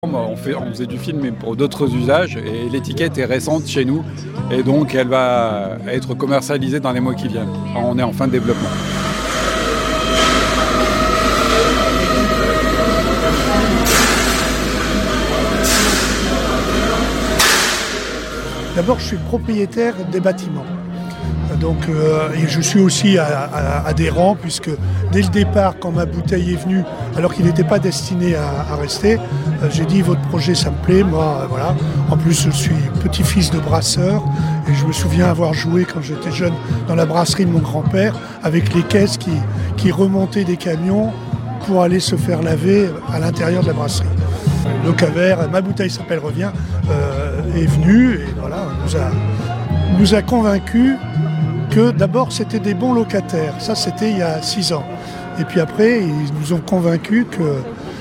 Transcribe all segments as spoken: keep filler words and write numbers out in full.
On, fait, on faisait du film mais pour d'autres usages et l'étiquette est récente chez nous et donc elle va être commercialisée dans les mois qui viennent. On est en fin de développement. D'abord, je suis propriétaire des bâtiments. Donc, euh, et je suis aussi à, à, adhérent puisque dès le départ, quand ma bouteille est venue, alors qu'il n'était pas destiné à, à rester, euh, j'ai dit votre projet ça me plaît, moi euh, voilà. En plus je suis petit-fils de brasseur et je me souviens avoir joué quand j'étais jeune dans la brasserie de mon grand-père avec les caisses qui, qui remontaient des camions pour aller se faire laver à l'intérieur de la brasserie. Le Cavert, ma bouteille s'appelle Revient, euh, est venu et voilà, nous a, nous a convaincus que d'abord c'était des bons locataires, ça c'était il y a six ans. Et puis après ils nous ont convaincus que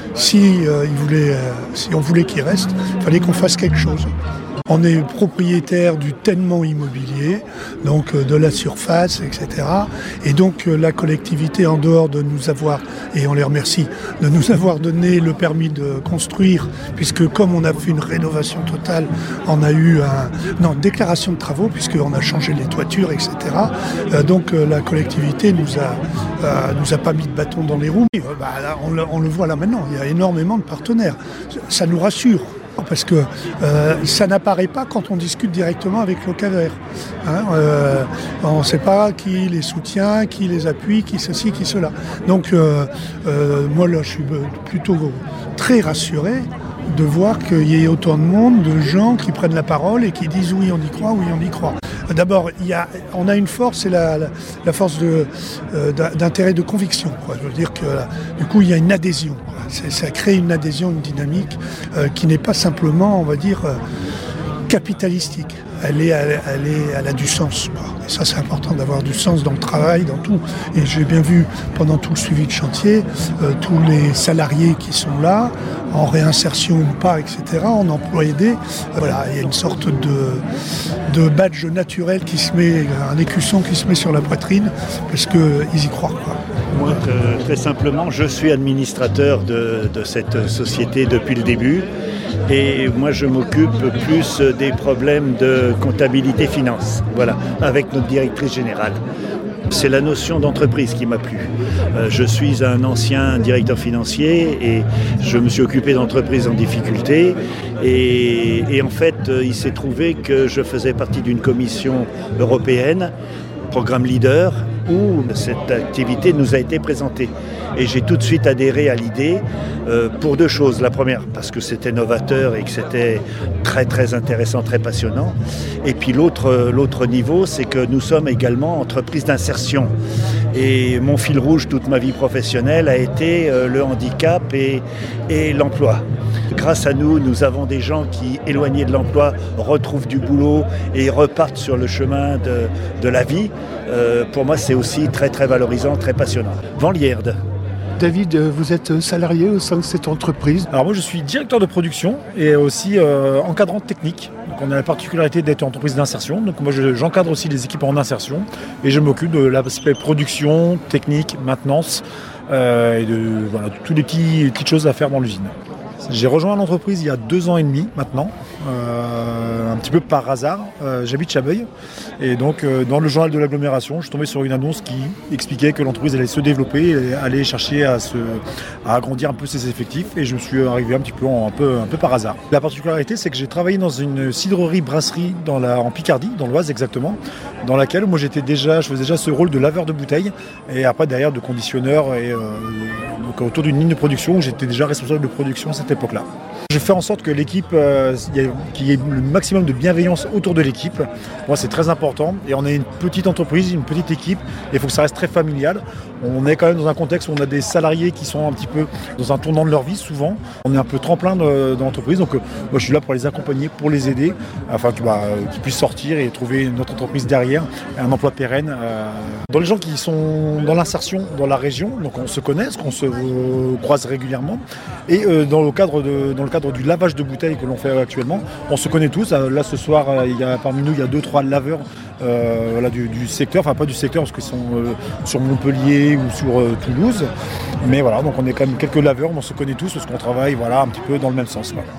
si, euh, ils voulaient, euh, si on voulait qu'ils restent, il fallait qu'on fasse quelque chose. On est propriétaire du Ténement immobilier, donc euh, de la surface, et cetera. Et donc euh, la collectivité, en dehors de nous avoir, et on les remercie, de nous avoir donné le permis de construire, puisque comme on a fait une rénovation totale, on a eu un, non, une déclaration de travaux, puisqu'on a changé les toitures, et cetera. Euh, donc euh, la collectivité nous a, euh, nous a pas mis de bâton dans les roues. Et, euh, bah, là, on, le, on le voit là maintenant, il y a énormément de partenaires. Ça nous rassure. Parce que euh, ça n'apparaît pas quand on discute directement avec le Cavert. Hein, euh, on ne sait pas qui les soutient, qui les appuie, qui ceci, qui cela. Donc euh, euh, moi là, je suis plutôt très rassuré de voir qu'il y ait autant de monde, de gens qui prennent la parole et qui disent oui, on y croit, oui, on y croit. D'abord, il y a, on a une force, c'est la, la, la force de, euh, d'intérêt de conviction. Quoi. Je veux dire que du coup, il y a une adhésion. C'est, ça crée une adhésion, une dynamique euh, qui n'est pas simplement, on va dire, euh, capitalistique. Elle, est, elle, elle, est, elle a du sens. Quoi. Et ça, c'est important d'avoir du sens dans le travail, dans tout. Et j'ai bien vu pendant tout le suivi de chantier, euh, tous les salariés qui sont là, en réinsertion ou pas, et cetera, en emploi aidé. Voilà, il y a une sorte de, de badge naturel qui se met, un écusson qui se met sur la poitrine, parce qu'ils y croient. Quoi. Moi, très, très simplement, je suis administrateur de, de cette société depuis le début. Et moi, je m'occupe plus des problèmes de comptabilité finance, voilà, avec notre directrice générale. C'est la notion d'entreprise qui m'a plu. Euh, je suis un ancien directeur financier et je me suis occupé d'entreprises en difficulté. Et, et en fait, il s'est trouvé que je faisais partie d'une commission européenne, programme leader, où cette activité nous a été présentée. Et j'ai tout de suite adhéré à l'idée euh, pour deux choses. La première, parce que c'était novateur et que c'était très très intéressant, très passionnant. Et puis l'autre, l'autre niveau, c'est que nous sommes également entreprise d'insertion. Et mon fil rouge toute ma vie professionnelle a été euh, le handicap et, et l'emploi. Grâce à nous, nous avons des gens qui, éloignés de l'emploi, retrouvent du boulot et repartent sur le chemin de, de la vie. Euh, pour moi, c'est aussi très très valorisant, très passionnant. Van Lierde. David, vous êtes salarié au sein de cette entreprise. Alors moi, je suis directeur de production et aussi euh, encadrant technique. Donc on a la particularité d'être une entreprise d'insertion. Donc moi, je, j'encadre aussi les équipes en insertion et je m'occupe de l'aspect production, technique, maintenance euh, et de voilà, de toutes les petits, petites choses à faire dans l'usine. J'ai rejoint l'entreprise il y a deux ans et demi maintenant, euh, un petit peu par hasard. Euh, j'habite Chabeuil et donc euh, dans le journal de l'agglomération, je suis tombé sur une annonce qui expliquait que l'entreprise allait se développer et allait chercher à, se, à agrandir un peu ses effectifs et je me suis arrivé un petit peu, en, un peu, un peu par hasard. La particularité, c'est que j'ai travaillé dans une cidrerie-brasserie dans la, en Picardie, dans l'Oise exactement, dans laquelle moi j'étais déjà, je faisais déjà ce rôle de laveur de bouteilles et après derrière de conditionneur et euh, donc autour d'une ligne de production où j'étais déjà responsable de production à cette époque-là. Je fais en sorte que l'équipe, euh, qu'il y ait le maximum de bienveillance autour de l'équipe. Moi, c'est très important. Et on est une petite entreprise, une petite équipe. Et il faut que ça reste très familial. On est quand même dans un contexte où on a des salariés qui sont un petit peu dans un tournant de leur vie, souvent. On est un peu tremplin de, de l'entreprise. Donc, euh, moi, je suis là pour les accompagner, pour les aider, afin qu'ils, bah, qu'ils puissent sortir et trouver notre entreprise derrière, un emploi pérenne. Euh, dans les gens qui sont dans l'insertion dans la région, donc on se connaît, on se euh, croise régulièrement. Et euh, dans le cadre cadre, de, dans le cadre du lavage de bouteilles que l'on fait actuellement. On se connaît tous. Là, ce soir, il y a, parmi nous, il y a deux, trois laveurs euh, voilà, du, du secteur. Enfin, pas du secteur parce qu'ils sont euh, sur Montpellier ou sur euh, Toulouse. Mais voilà, donc on est quand même quelques laveurs, mais on se connaît tous parce qu'on travaille voilà, un petit peu dans le même sens. Voilà.